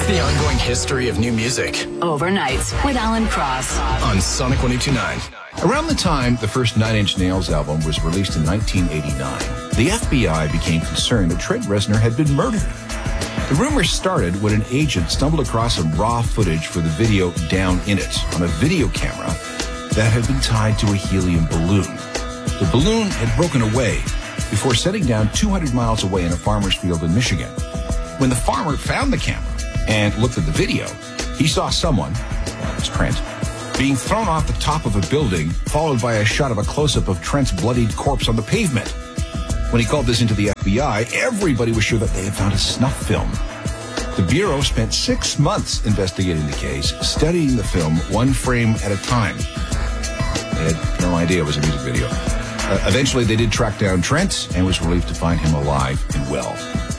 It's the ongoing history of new music Overnights with Alan Cross on Sonic 102.9. Around the time the first Nine Inch Nails album was released in 1989, the FBI became concerned that Trent Reznor had been murdered. The rumor started when an agent stumbled across some raw footage for the video Down in It on a video camera that had been tied to a helium balloon. The balloon had broken away before setting down 200 miles away in a farmer's field in Michigan. When the farmer found the camera and looked at the video, he saw someone, it was Trent, being thrown off the top of a building, followed by a shot of a close-up of Trent's bloodied corpse on the pavement. When he called this into the FBI, everybody was sure that they had found a snuff film. The Bureau spent 6 months investigating the case, studying the film one frame at a time. They had no idea it was a music video. Eventually, they did track down Trent and was relieved to find him alive and well.